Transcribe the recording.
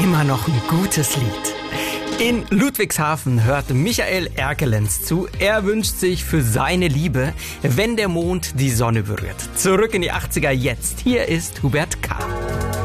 immer noch ein gutes Lied. In Ludwigshafen hört Michael Erkelenz zu. Er wünscht sich für seine Liebe, wenn der Mond die Sonne berührt. Zurück in die 80er jetzt. Hier ist Hubert K.